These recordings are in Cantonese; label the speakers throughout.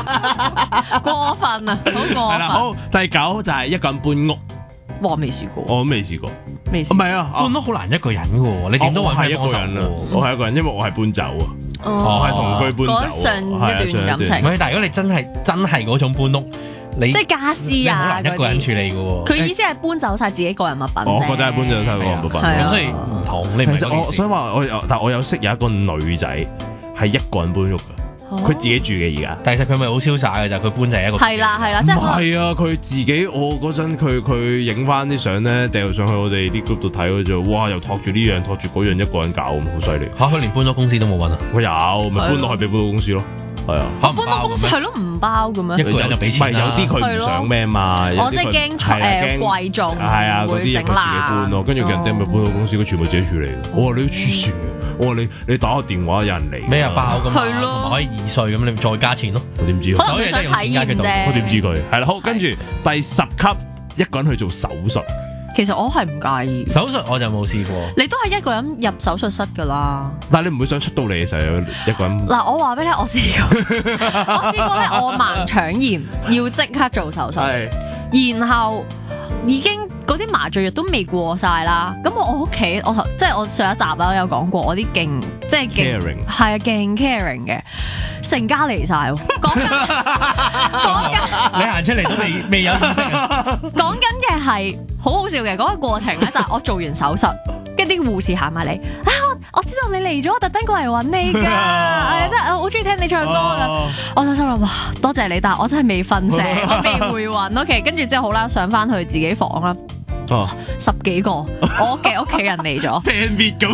Speaker 1: 過分啊，好過
Speaker 2: 係啦，好，第9就係一個人搬屋，
Speaker 1: 哇，未試過，
Speaker 2: 我都未試過。
Speaker 1: 未試
Speaker 2: 唔係啊，
Speaker 3: 搬都好難一個人嘅喎，你點都
Speaker 2: 我係
Speaker 3: 揾
Speaker 2: 一個人啊，我係一個人，因為我係搬走啊，
Speaker 1: 過。
Speaker 2: 我係同居搬走啊。
Speaker 1: 講上一段感情
Speaker 3: 唔係，但係如果你真係嗰種搬屋，你
Speaker 1: 即係家私
Speaker 3: 你好
Speaker 1: 啊嗰
Speaker 3: 難一個人處
Speaker 1: 啲。
Speaker 3: 理嘅喎。
Speaker 1: 佢意思係搬走晒自己個人物品啫。
Speaker 2: 我覺得係搬走晒個人物品。
Speaker 1: 係啊
Speaker 3: 咁所以唔同，你唔係
Speaker 2: 其實我想話，但我有識有一個女仔係一個人搬屋㗎，佢自己住嘅而家。
Speaker 3: 但係其實佢咪好瀟灑嘅咋，佢搬就係一個
Speaker 1: 係啦係啦，即
Speaker 2: 唔
Speaker 1: 係可能
Speaker 2: 係啊！佢自己我嗰陣佢影翻啲相咧，掉上去我哋啲 group 度睇嗰陣，哇！又托住呢樣托住嗰樣，一個人搞咁，好犀利。
Speaker 3: 嚇，佢連搬屋公司都冇揾啊！
Speaker 2: 我有，咪搬落去俾搬屋公司咯。係啊，
Speaker 3: 嚇
Speaker 1: 搬到公司係咯，唔包咁樣。
Speaker 3: 一個人就俾
Speaker 2: 唔係有
Speaker 3: 錢啦。
Speaker 2: 啲佢唔想咩嘛，有啲
Speaker 1: 我即係驚貴重，
Speaker 2: 係啊，嗰啲嘢佢自己
Speaker 1: 會整
Speaker 2: 搬咯，跟住人哋咪搬到公司，佢全部自己處理。我話你都黐線嘅，我話你打個電話有人嚟
Speaker 3: 咩啊包咁嘛，
Speaker 1: 係咯
Speaker 3: 同埋可以2歲咁，你咪再加錢咯。
Speaker 2: 我點知？
Speaker 1: 可能佢想體驗啫。
Speaker 2: 我點知佢？係啦，好，跟住第10級一個人去做手術。
Speaker 1: 其實我係唔介意。
Speaker 3: 手術我就冇試過。
Speaker 1: 你都係一個人入手術室㗎啦。
Speaker 2: 但係你唔會想出到嚟嘅時候有一個人。
Speaker 1: 嗱，我話俾你聽，我試過，我試過咧，我盲腸炎要即刻做手術，然後已經嗰啲麻醉藥都未過晒啦。咁我屋企，即係我上一集啦有講過，我啲勁即係勁
Speaker 2: Caring
Speaker 1: 係啊勁 caring 嘅，成家嚟晒喎。講緊
Speaker 3: 你行出嚟都未有意識啊！
Speaker 1: 講緊嘅係好好笑嘅嗰個過程咧，就係我做完手術，跟住啲護士行埋嚟啊！我知道你嚟咗，我特登過嚟揾你㗎，真係我好中意聽你唱歌㗎。我就心諗哇，多謝你，但係我真係未瞓醒，我未回魂。OK，跟住之後好啦，上翻去自己房啦。10幾個，我嘅屋企人嚟咗
Speaker 2: ，fan meet 咁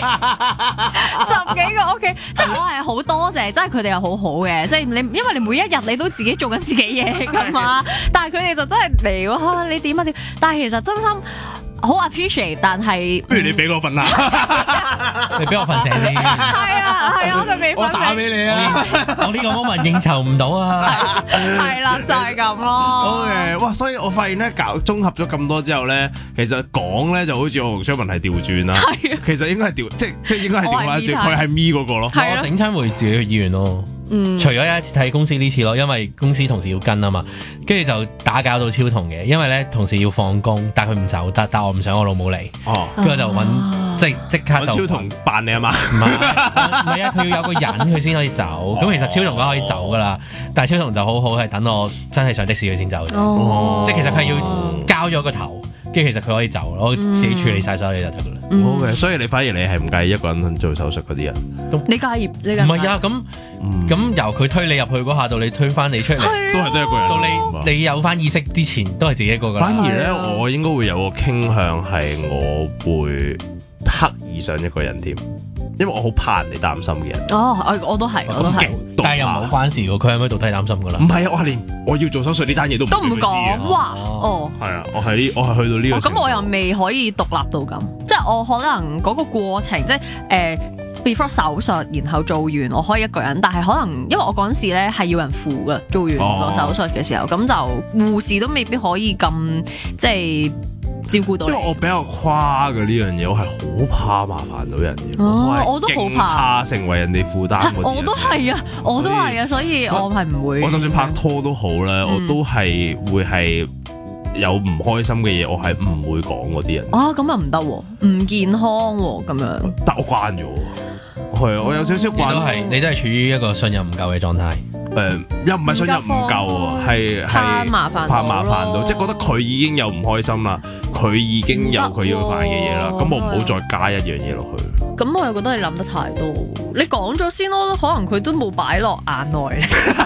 Speaker 1: ，10幾個屋企，即係我係好多謝，即係佢哋又好好嘅，即係你，因為你每一日你都自己做緊自己嘢噶嘛，但係佢哋就真係嚟喎，你點啊點？但係其實真心好 appreciate，但係
Speaker 2: 不如你俾我瞓下，
Speaker 3: 你俾我瞓醒先。
Speaker 1: 係啊，我就未
Speaker 2: 我
Speaker 1: 瞓醒。
Speaker 2: 打俾你啊！
Speaker 3: 我呢個 moment 應酬唔到啊！
Speaker 1: 係啦，就係咁咯。
Speaker 2: 好嘅，哇！所以我發現咧，綜合咗咁多之後咧，其實講咧就好似我同張文係調轉啦。
Speaker 1: 係啊
Speaker 2: 其實應該係調，即係應該係調翻轉，
Speaker 1: 我係 me time
Speaker 2: 佢係咪嗰個咯。
Speaker 1: 係啊
Speaker 3: 我整親會自己去醫院咯。除咗有一次睇公司呢次咯，因為公司同事要跟啊嘛，跟住就打攪到超痛嘅，因為咧同事要放工，但係佢唔走得，但我唔想我老母嚟，
Speaker 2: 哦，
Speaker 3: 跟住我就揾即刻就
Speaker 2: 超同扮你啊嘛。
Speaker 3: 唔係啊，佢要有個人佢先可以走，咁其實超同佢可以走噶啦，但係超同就好好係等我真係上的士佢先走啫，
Speaker 1: 哦
Speaker 3: 即係其實佢係要交咗個頭，跟住其實佢可以走，我自己處理晒所有嘢就得噶啦。
Speaker 2: 好嘅，所以你反而你係唔介意一個人做手術嗰啲人？
Speaker 1: 你介意？你介意
Speaker 3: 唔係啊，咁由佢推你入去嗰下到你推翻你出嚟，
Speaker 2: 都係得一個人。
Speaker 3: 到你有翻意識之前都係自己一個噶啦。
Speaker 2: 反而咧，
Speaker 1: 係啊
Speaker 2: 我應該會有個傾向係我會刻意上一個人添，因為我好怕人哋擔心嘅人。
Speaker 1: 哦，我都係，我都係
Speaker 2: 極。度
Speaker 3: 但係又唔關事喎，佢喺咪度睇擔心噶啦
Speaker 2: 唔。係啊，我係連我要做手術呢單嘢都
Speaker 1: 都唔
Speaker 2: 俾佢知嘅
Speaker 1: 講，哇，哦。
Speaker 2: 係啊，我係去到呢個程度。
Speaker 1: 咁我又未可以獨立到咁，即係我可能嗰個過程，即係before 手術，然後做完我可以一個人，但係可能因為我嗰陣時咧係要人扶嘅，做完個手術嘅時候，咁就護士都未必可以咁即係照顧到你。
Speaker 2: 因為我比較誇嘅呢樣嘢，我係好怕麻煩到人嘅。
Speaker 1: 我都好
Speaker 2: 勁
Speaker 1: 怕
Speaker 2: 怕成為人哋負擔嗰啲人。
Speaker 1: 我都係啊，我都係啊，所以我係唔會。
Speaker 2: 我就算拍拖都好咧，我都係會係有唔開心嘅嘢，我係唔會講嗰啲人。
Speaker 1: 啊，咁又唔得喎，唔健康喎，咁樣。
Speaker 2: 但我慣咗，係啊，我有少少慣。
Speaker 3: 你都係處於一個信任唔夠嘅狀態。
Speaker 2: 又唔係信任唔夠啊，係
Speaker 1: 怕麻煩到，
Speaker 2: 即係覺得佢已經有唔開心啦，佢已經有佢要煩嘅嘢啦，咁我唔好再加一樣嘢落去。
Speaker 1: 咁我又覺得你諗得太多，你講咗先咯，可能佢都冇擺落眼內。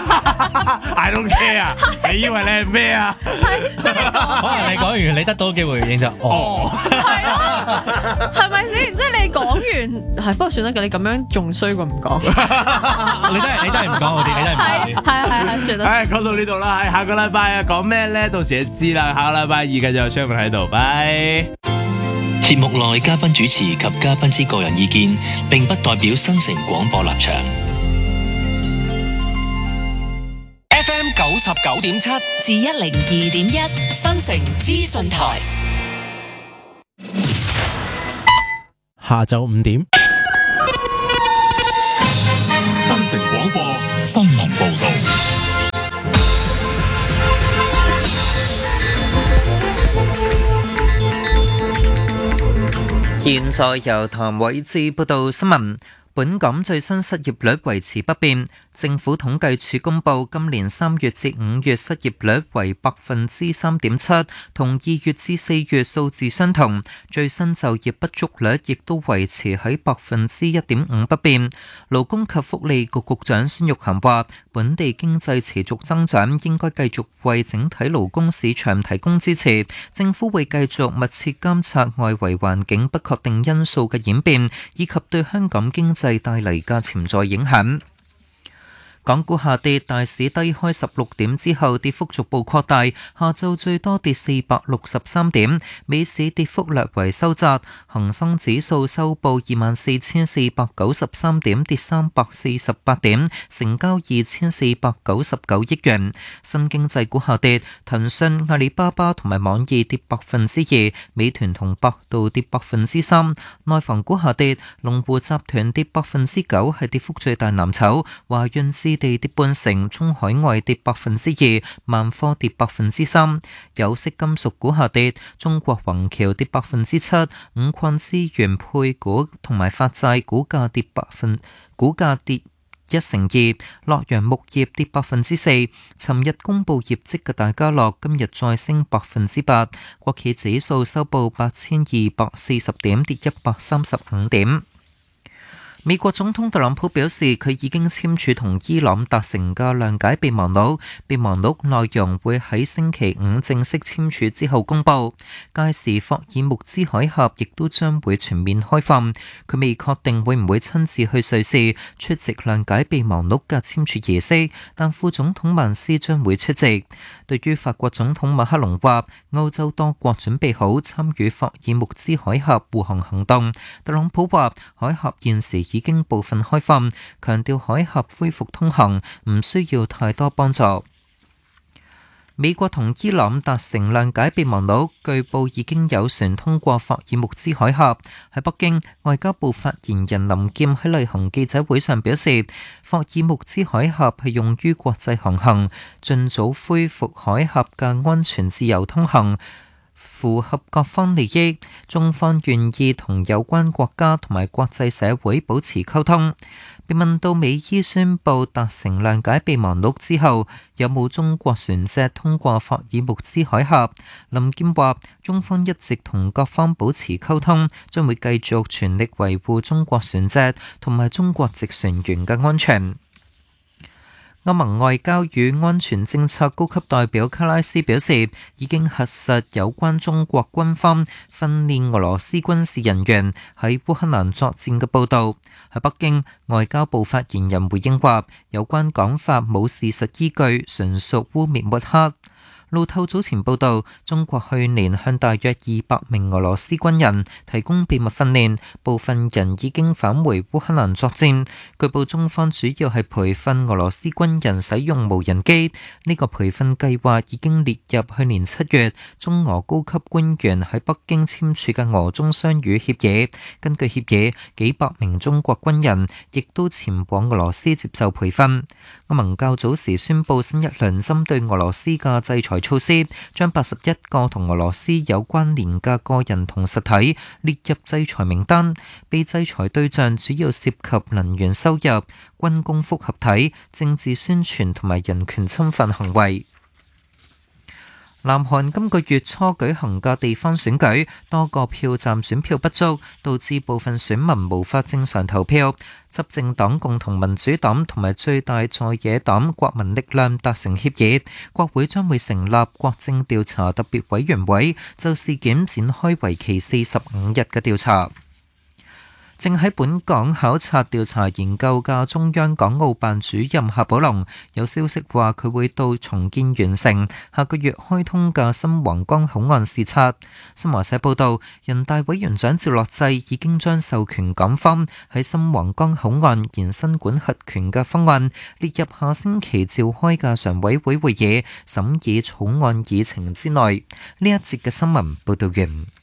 Speaker 2: I don't care 啊！你以為你係咩啊？
Speaker 1: 係真係講，
Speaker 3: 可能你講完你得到機會回應就
Speaker 1: 係咯，係咪先？即係你講完，係不過算啦，你咁樣仲衰過唔講。
Speaker 3: 你都係唔講嗰啲，你都係唔講嗰啲。
Speaker 1: 係，算啦。
Speaker 2: 唉，講到呢度啦，下個禮拜啊講咩咧？到時就知啦。下個禮拜二繼續有張文喺度，拜。
Speaker 4: 節目內嘉賓主持及嘉賓之個人意見，並不代表新城廣播立場。
Speaker 5: FM 99.7
Speaker 6: 至102.1
Speaker 5: 新城資訊台。
Speaker 3: 下晝5點，
Speaker 7: 新城廣播新聞報道。 現在由譚偉志報道新聞。本港最新失業率維持不變，政府統計處公佈今年3月至5月失業率為3.7%，同2月至4月數字相同。最新就業不足率亦都維持喺1.5%不變。勞工及福利局局長孫玉菡話：本地經濟持續增長，應該繼續為整體勞工市場提供支持。政府會繼續密切監察外圍環境不確定因素嘅演變，以及對香港經濟帶嚟嘅潛在影響。港股下跌，大市低開16點之後跌幅逐步擴大，下晝最多跌463點，美市跌幅略為收窄，恒生指數收報24,493點，跌348點，成交2,499億元。新經濟股下跌，騰訊、阿里巴巴同埋網易跌2%，美團同百度跌3%。內房股下跌，龍湖集團跌9%，係跌幅最大藍籌，華潤置地跌半成，中海外跌2%，萬科跌3%。有色金屬股下跌，中國宏橋跌7%，五礦資源配股同埋發債股價跌1%，洛陽木業跌4%。尋日公布業績嘅大家樂今日再升8%，國企指數收報8240點，跌135點。美國總統特朗普表示，佢已經簽署同伊朗達成嘅諒解備忘錄，備忘錄內容會喺星期五正式簽署之後公佈。屆時霍爾木茲海峽亦都將會全面開放。佢未確定會唔會親自去瑞士出席諒解備忘錄嘅簽署儀式，但副總統曼斯將會出席。對於法國總統馬克龍話，歐洲多國準備好參與霍爾木茲海峽護航行動，特朗普話海峽現時已經部分開放，強調海峽恢復通行唔需要太多幫助。美國同伊朗達成諒解備忘錄，據報已經有船通過霍爾木茲海峽。喺北京，外交部發言人林劍喺例行記者會上表示，霍爾木茲海峽係用於國際航行，盡早恢復海峽嘅安全自由通行，符合各方利益。中方願意同有關國家同埋國際社會保持溝通。被問到美伊宣布達成諒解備忘錄之後，有冇中國船隻通過霍爾木茲海峽？林劍話：中方一直同各方保持溝通，將會繼續全力維護中國船隻同埋中國籍船員嘅安全。歐盟外交與安全政策高級代表卡拉斯表示，已經核實有關中國軍方訓練俄羅斯軍事人員喺烏克蘭作戰嘅報導。喺北京，外交部發言人回應話，有關講法冇事實依據，純屬污蔑抹黑。路透早前報道，中國去年向大約200名俄羅斯軍人提供秘密訓練，部分人已經返回烏克蘭作戰。據報中方主要係培訓俄羅斯軍人使用無人機，呢個培訓計劃已經列入去年7月中俄高級官員喺北京簽署嘅俄中雙語協議。根據協議，幾百名中國軍人亦都前往俄羅斯接受培訓。歐盟較早時宣布新一輪針對俄羅斯嘅制裁措施，將81個同俄羅斯有關聯嘅個人同實體列入制裁名單，被制裁對象主要涉及能源收入、軍工複合體、政治宣傳同埋人權侵犯行為。南韓今個月初舉行嘅地方選舉，多個票站選票不足，導致部分選民無法正常投票。執政黨共同民主黨同埋最大在野黨國民力量達成協議，國會將會成立國政調查特別委員會，就事件展開為期45日嘅調查。正喺本港考察調查研究嘅中央港澳辦主任夏寶龍，有消息話佢會到重建完成、下個月開通嘅新皇崗口岸視察。新華社報道，人大委員長趙樂際已經將授權港方喺新皇崗口岸延伸管轄權嘅方案列入下星期召開嘅常委會會議審議草案議程之內。呢一節嘅新聞報道完。